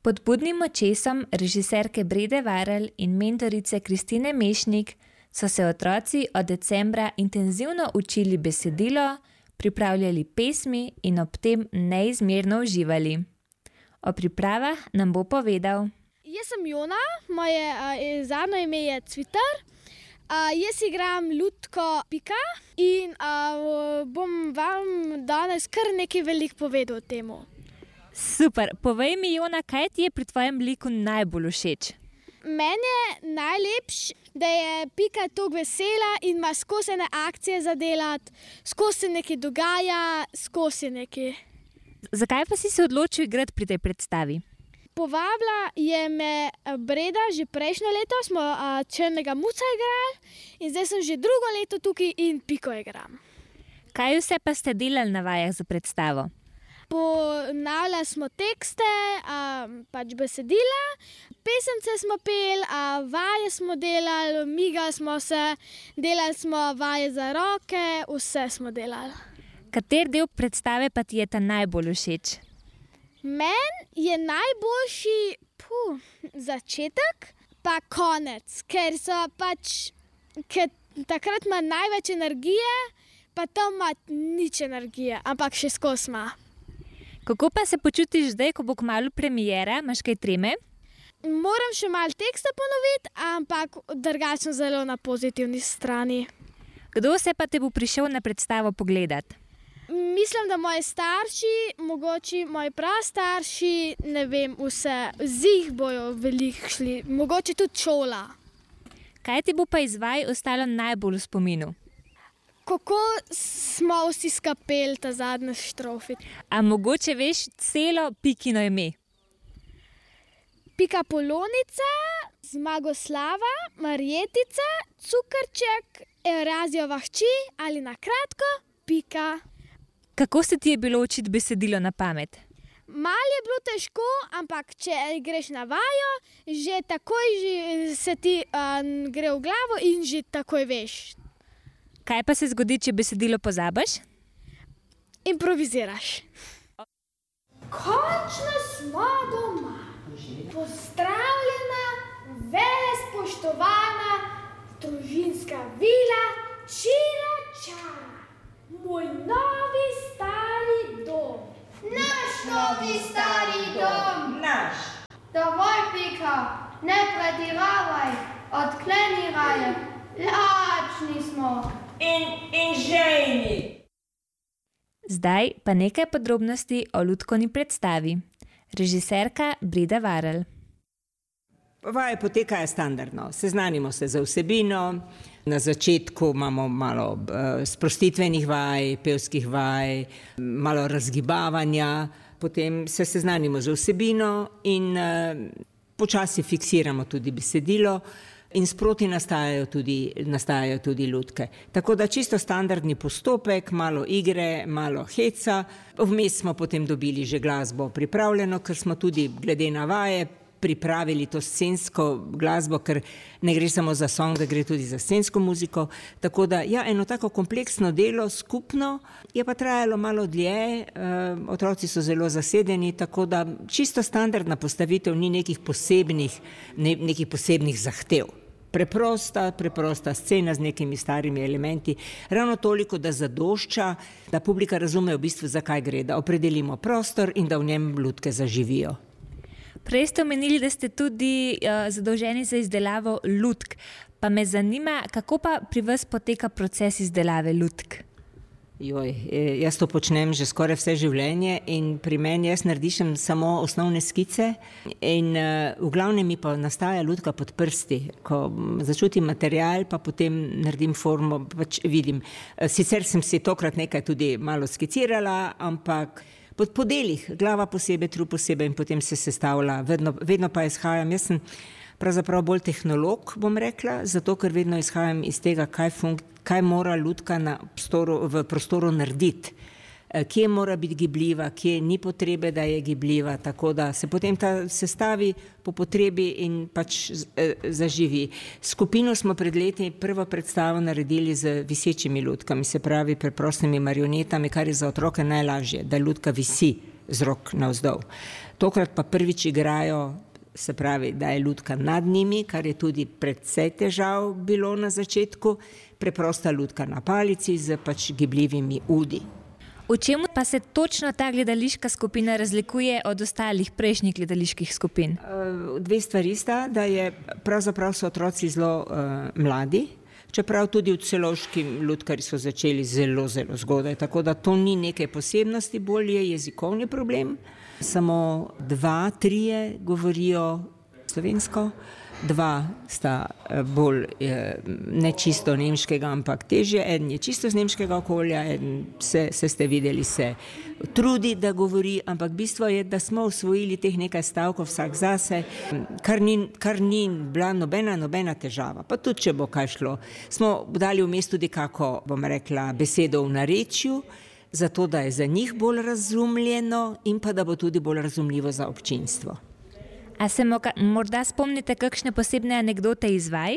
Pod budnim očesom režiserke Brede Varl in mentorice Kristine Mešnik so se otroci od decembra intenzivno učili besedilo, pripravljali pesmi in ob tem neizmerno uživali. O pripravah nam bo povedal. Jaz sem Jona, moje zadnje ime je Cvitar. Jaz igram lutko Pika in bom vam danes kar nekaj veliko povedal o temu. Super, povej mi, Jona, kaj ti je pri tvojem liku najbolj všeč? Meni je najlepše, da je Pika toliko vesela in ima skozi ene akcije za delati, skozi se nekaj dogaja, skozi nekaj. Zakaj pa si se odločil igrati pri tej predstavi? Povabila je me Breda, že prejšnjo leto smo Črnega muca igrali in zdaj sem že drugo leto tukaj in Piko igram. Kaj vse pa ste delali na vajah za predstavo? Ponavljali smo tekste, pač besedila, pesemce smo peli, vaje smo delali, migali smo se, delali smo vaje za roke, vse smo delali. Kater del predstave pa ti je ta najbolj všeč? Meni je najboljši začetek pa konec, ker takrat ima največ energije, pa tam ima nič energije, ampak še skozi ima. Kako pa se počutiš zdaj, ko bo kmalu premiera? Imaš kaj treme? Moram še malo teksta ponoviti, ampak drugače sem zelo na pozitivni strani. Kdo se pa te bo prišel na predstavo pogledat? Mislim, da moji starši, mogoče moji prastarši, ne vem, vse, zih bojo veliko šli, mogoče tudi šola. Kaj ti bo pa iz vaj ostalo najbolj v spominu? Kako smo vsi skapeli ta zadnje štrofe. A mogoče veš celo Pikino ime? Pika Polonica, Zmagoslava, Marjetica, Cukrček, Evrazijova hči ali na kratko Pika. Kako se ti je bilo učiti besedilo na pamet? Malo je bilo težko, ampak če greš na vajo, že takoj se ti gre v glavo in že takoj veš. Kaj pa se zgodi, če besedilo pozabiš? Improviziraš. Končno smo doma. Pozdravljena, velespoštovana družinska vila Čira Čara. Moj novi stari dom. Naš novi stari dom. Naš. Dovolj, Pika, ne pretiravaj, odkleni raje. Lačni smo. In žejni. Zdaj pa nekaj podrobnosti o lutkoni predstavi. Režiserka Breda Varl. Vaje potekajo standardno. Seznanimo se za vsebino. Na začetku imamo malo sprostitvenih vaj, pevskih vaj, malo razgibavanja. Potem se seznanimo za vsebino in počasi fiksiramo tudi besedilo. In sproti nastajajo tudi lutke. Tako da čisto standardni postopek, malo igre, malo heca. Vmes smo potem dobili že glasbo pripravljeno, ker smo tudi glede na vaje pripravili to scensko glasbo, ker ne gre samo za song, da gre tudi za scensko muziko. Tako da, ja, eno tako kompleksno delo skupno je pa trajalo malo dlje, otroci so zelo zasedeni, tako da čisto standardna postavitev ni nekih posebnih zahtev. Preprosta scena z nekimi starimi elementi, ravno toliko, da zadošča, da publika razume v bistvu, zakaj gre, da opredelimo prostor in da v njem lutke zaživijo. Prej ste omenili, da ste tudi zadolženi za izdelavo lutk, pa me zanima, kako pa pri vas poteka proces izdelave lutk? Jaz to počnem že skoraj vse življenje in pri meni jaz naredišem samo osnovne skice in v glavnem mi pa nastaja lutka pod prsti, ko začutim material, pa potem naredim formo, pač vidim. Sicer sem si tokrat nekaj tudi malo skicirala, ampak po delih, glava posebej, trup posebej in potem se sestavlja, vedno pa izhajam. Jaz sem pravzaprav bolj tehnolog, bom rekla, zato ker vedno izhajam iz tega, kaj mora lutka v prostoru narediti, kje mora biti gibljiva, kje ni potrebe, da je gibljiva, tako da se potem ta sestavi po potrebi in pač zaživi. Skupino smo pred leti prvo predstavo naredili z visečimi lutkami, se pravi preprostimi marionetami, kar je za otroke najlažje, da lutka visi z rok navzdol. Tokrat pa prvič igrajo, se pravi, da je lutka nad njimi, kar je tudi precej težav bilo na začetku, preprosta lutka na palici z pač gibljivimi udi. V čemu pa se točno ta gledališka skupina razlikuje od ostalih prejšnjih gledaliških skupin? Dve stvari sta, da je pravzaprav so otroci zelo mladi, čeprav tudi v Celovški lutkarji so začeli zelo, zelo zgodaj, tako da to ni nekaj posebnosti, bolj je jezikovni problem. Samo 2, 3 govorijo slovensko, 2 sta bolj ne čisto nemškega, ampak težje. Eden je čisto z nemškega okolja, eden se ste videli, se trudi, da govori, ampak bistvo je, da smo usvojili teh nekaj stavkov vsak zase, kar ni bila nobena težava. Pa tudi, če bo kaj šlo. Smo dali vmes tudi kako, bom rekla, besedo v narečju, zato da je za njih bolj razumljeno in pa da bo tudi bolj razumljivo za občinstvo. A se morda spomnite kakšne posebne anekdote iz vaj?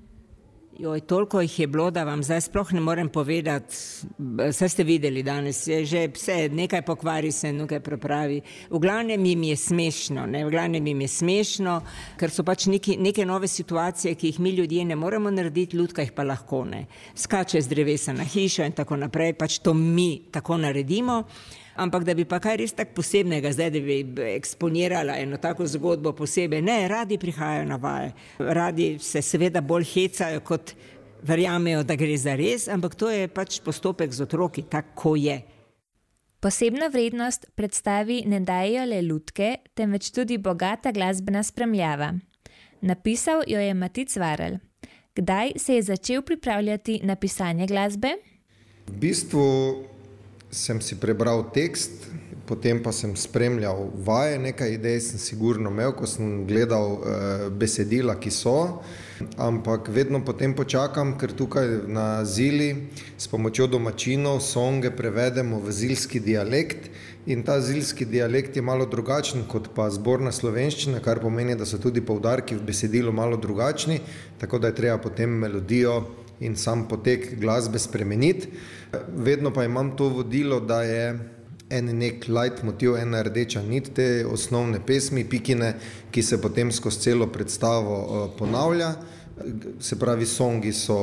Toliko jih je bilo, da vam zdaj sploh ne morem povedati. Saj ste videli danes, je že vse, nekaj pokvari se, nekaj prepravi. V glavnem jim je smešno, ker so pač neke nove situacije, ki jih mi ljudje ne moremo narediti, lutka jih pa lahko ne. Skače z drevesa na hišo in tako naprej, pač to mi tako naredimo. Ampak da bi pa kaj res tako posebnega, zdaj da bi eksponirala eno tako zgodbo posebej, ne, radi prihajajo na vaje, radi se seveda bolj hecajo, kot verjamejo, da gre za res, ampak to je pač postopek z otroki, tako je. Posebno vrednost predstavi ne dajejo le lutke, temveč tudi bogata glasbena spremljava. Napisal jo je Matic Varl. Kdaj se je začel pripravljati na pisanje glasbe? V bistvu sem si prebral tekst, potem pa sem spremljal vaje, nekaj idej sem sigurno imel, ko sem gledal besedila, ki so, ampak vedno potem počakam, ker tukaj na Zili s pomočjo domačinov songe prevedemo v zilski dialekt in ta zilski dialekt je malo drugačen kot pa zborna slovenščina, kar pomeni, da so tudi poudarki v besedilu malo drugačni, tako da je treba potem melodijo in sam potek glasbe spremeniti. Vedno pa imam to vodilo, da je nek leitmotiv, ena rdeča nit te osnovne pesmi, Pikine, ki se potem skozi celo predstavo ponavlja. Se pravi, songi so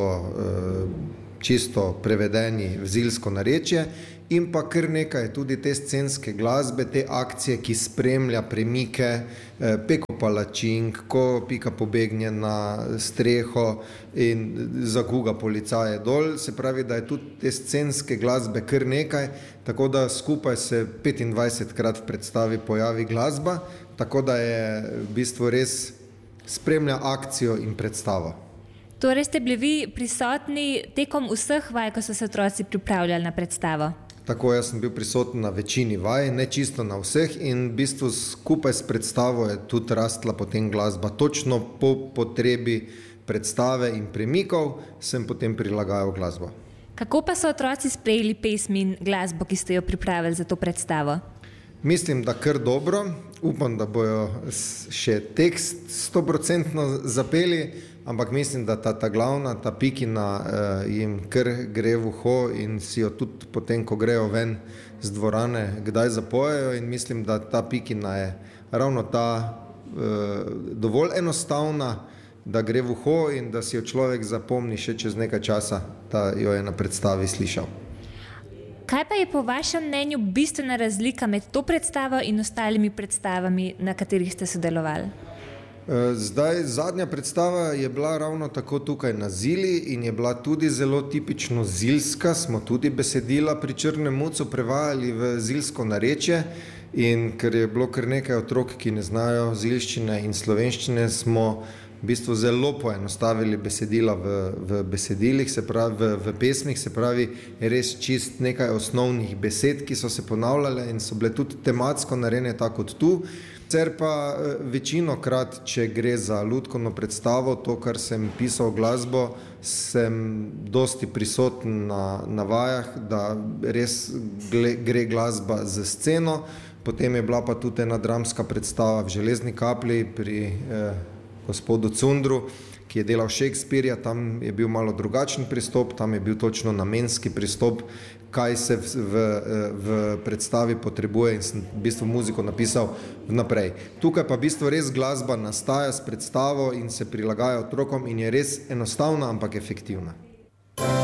čisto prevedeni v zilsko narečje in pa kar nekaj tudi te scenske glasbe, te akcije, ki spremlja premike, Peko palačink, ko Pika pobegne na streho in zaguga policaje dol, se pravi, da je tudi te scenske glasbe kar nekaj, tako da skupaj se 25krat v predstavi pojavi glasba, tako da je v bistvu res spremlja akcijo in predstavo. Torej ste bili vi prisotni tekom vseh vaj, ko so se otroci pripravljali na predstavo? Tako, jaz sem bil prisoten na večini vaj, ne čisto na vseh in v bistvu skupaj s predstavo je tudi rastla potem glasba. Točno po potrebi predstave in premikov sem potem prilagajal glasbo. Kako pa so otroci sprejeli pesmi in glasbo, ki ste jo pripravili za to predstavo? Mislim, da kar dobro. Upam, da bojo še tekst 100% zapeli, ampak mislim, da ta glavna, ta Pikina jim kar gre v uho in si jo tudi potem, ko grejo ven z dvorane, kdaj zapojejo in mislim, da ta Pikina je ravno ta dovolj enostavna, da gre v uho in da si jo človek zapomni še čez nekaj časa, da jo je na predstavi slišal. Kaj pa je po vašem mnenju bistvena razlika med to predstavo in ostalimi predstavami, na katerih ste sodelovali? Zdaj, zadnja predstava je bila ravno tako tukaj na Zili in je bila tudi zelo tipično zilska. Smo tudi besedila pri Črnem mucu prevajali v zilsko narečje in ker je bilo kar nekaj otrok, ki ne znajo zilščine in slovenščine, smo v bistvu zelo poenostavili besedila v besedilih, se pravi v pesmih, se pravi res čist nekaj osnovnih besed, ki so se ponavljale in so bile tudi tematsko narejene tako kot tu. Sicer pa večinokrat, če gre za lutkovno predstavo, to, kar sem pisal glasbo, sem dosti prisoten na vajah, da res gre glasba za sceno. Potem je bila pa tudi ena dramska predstava v Železni kaplji pri gospodu Cundru, ki je delal Shakespearea, tam je bil malo drugačen pristop, tam je bil točno namenski pristop, kaj se v predstavi potrebuje in sem v bistvu muziko napisal vnaprej. Tukaj pa v bistvu res glasba nastaja s predstavo in se prilagaja otrokom in je res enostavna, ampak efektivna.